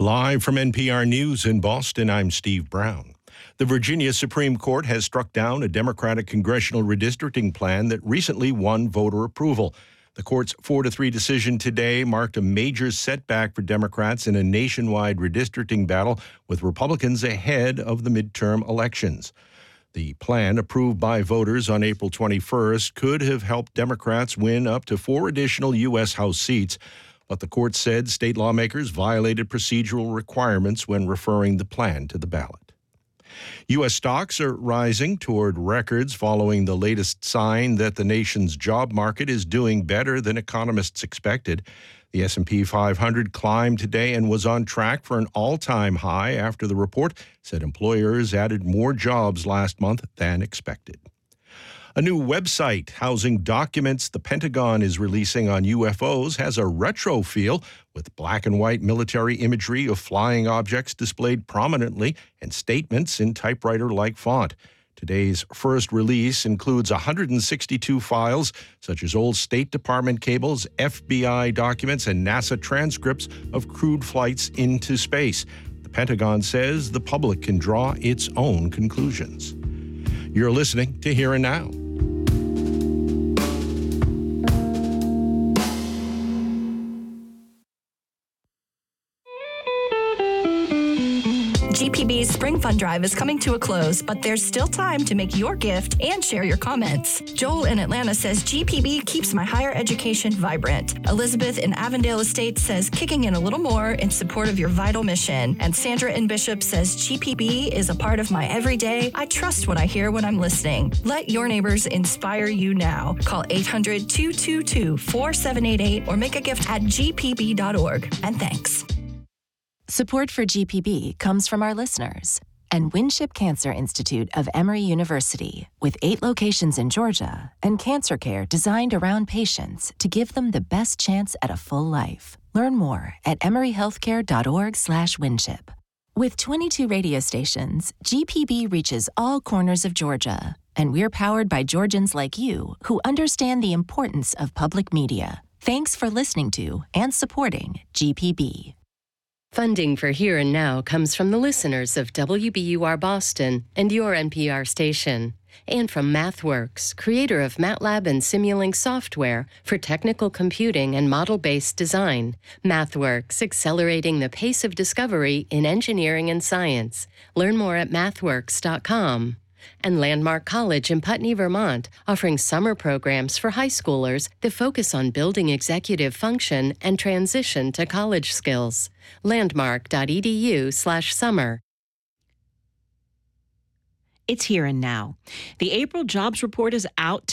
Live from NPR News in Boston, I'm Steve Brown. The Virginia Supreme Court has struck down a Democratic congressional redistricting plan that recently won voter approval. The court's 4-3 decision today marked a major setback for Democrats in a nationwide redistricting battle, with Republicans ahead of the midterm elections. The plan, approved by voters on April 21st, could have helped Democrats win up to 4 additional U.S. House seats. But the court said state lawmakers violated procedural requirements when referring the plan to the ballot. U.S. stocks are rising toward records following the latest sign that the nation's job market is doing better than economists expected. The S&P 500 climbed today and was on track for an all-time high after the report said employers added more jobs last month than expected. A new website housing documents the Pentagon is releasing on UFOs has a retro feel, with black and white military imagery of flying objects displayed prominently and statements in typewriter-like font. Today's first release includes 162 files, such as old State Department cables, FBI documents, and NASA transcripts of crewed flights into space. The Pentagon says the public can draw its own conclusions. You're listening to Here and Now. GPB's Spring Fund Drive is coming to a close, but there's still time to make your gift and share your comments. Joel in Atlanta says GPB keeps my higher education vibrant. Elizabeth in Avondale Estates says kicking in a little more in support of your vital mission. And Sandra in Bishop says GPB is a part of my everyday. I trust what I hear when I'm listening. Let your neighbors inspire you now. Call 800-222-4788 or make a gift at gpb.org. And thanks. Support for GPB comes from our listeners and Winship Cancer Institute of Emory University, with 8 locations in Georgia and cancer care designed around patients to give them the best chance at a full life. Learn more at emoryhealthcare.org/Winship. With 22 radio stations, GPB reaches all corners of Georgia, and we're powered by Georgians like you who understand the importance of public media. Thanks for listening to and supporting GPB. Funding for Here and Now comes from the listeners of WBUR Boston and your NPR station, and from MathWorks, creator of MATLAB and Simulink software for technical computing and model-based design. MathWorks, accelerating the pace of discovery in engineering and science. Learn more at mathworks.com. And Landmark College in Putney, Vermont, offering summer programs for high schoolers that focus on building executive function and transition to college skills. Landmark.edu/summer. It's Here and Now. The April jobs report is out